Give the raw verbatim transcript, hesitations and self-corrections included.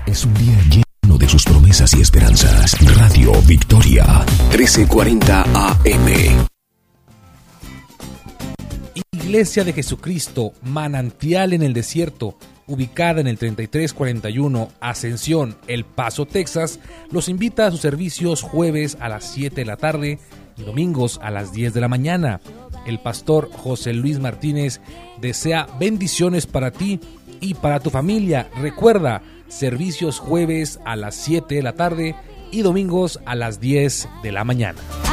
Es un día lleno de sus promesas y esperanzas. Radio Victoria, trece cuarenta A M. Iglesia de Jesucristo, Manantial en el Desierto, ubicada en el treinta y tres cuarenta y uno Ascensión, El Paso, Texas, los invita a sus servicios jueves a las siete de la tarde y domingos a las diez de la mañana. El pastor José Luis Martínez desea bendiciones para ti y para tu familia. Recuerda, servicios jueves a las siete de la tarde y domingos a las diez de la mañana.